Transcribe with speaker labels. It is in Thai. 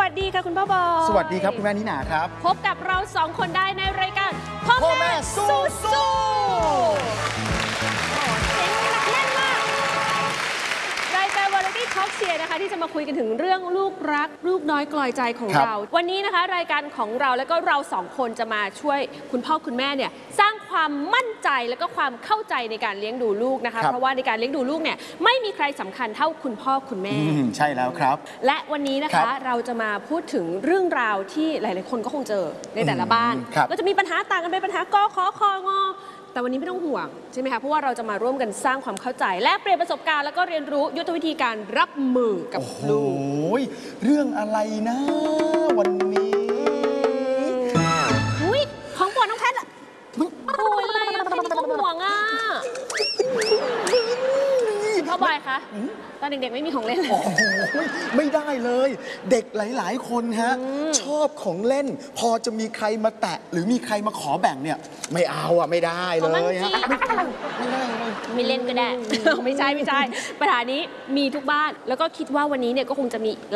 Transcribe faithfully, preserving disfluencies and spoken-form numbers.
Speaker 1: สดีค่ะคุณพ่อบอย
Speaker 2: สวัสดีครับคุณแม่นิน่าครับ
Speaker 1: พบกับเราสองคนได้ในรายการพ่อ
Speaker 2: พ่อ
Speaker 1: แม่
Speaker 2: แม่สู้
Speaker 1: สู้
Speaker 2: สู้
Speaker 1: เสียงหนักแน่นมากรายการวาไรตี้ทอล์กเชียร์นะคะที่จะมาคุยกันถึงเรื่องลูกรักลูกน้อยกลอยใจของเราวันนี้นะคะรายการของเราแล้วก็เราสองคนจะมาช่วยคุณพ่อคุณแม่เนี่ยสร้างความมั่นใจแล้วก็ความเข้าใจในการเลี้ยงดูลูกนะคะเพราะว่าในการเลี้ยงดูลูกเนี่ยไม่มีใครสำคัญเท่าคุณพ่อคุณแม่
Speaker 2: ใช่แล้วครับ
Speaker 1: และวันนี้นะคะเราจะมาพูดถึงเรื่องราวที่หลายๆคนก็คงเจอในแต่ละบ้านก็จะมีปัญหาต่างกันไปปัญหากอขอคองอแต่วันนี้ไม่ต้องห่วงใช่ไหมคะเพราะว่าเราจะมาร่วมกันสร้างความเข้าใจและเปลี่ยนประสบการณ์แล้วก็เรียนรู้ยุทธวิธีการรับมือกับลูก
Speaker 2: เรื่องอะไรนะวันนี้
Speaker 1: อุ้ยของโปรดน้องแพทย์อะโอ้ยอะไรอะแพทย์นี่ก็ห่วงอะพ่อบอยคะตอนเด็กๆไม่มีของเล่นเลย
Speaker 2: ไม่ได้เลยเด็กหลายๆคนฮะชอบของเล่นพอจะมีใครมาแตะหรือมีใครมาขอแบ่งเนี่ยไม่เอาอ่ะไม่ได้เลยฮะไม่ได้
Speaker 1: ไม่เล่นก็ได้ไม่ใช่ไม่ใช่ปัญหานี้มีทุกบ้านแล้วก็คิดว่าวันนี้เนี่ยก็คงจะมีห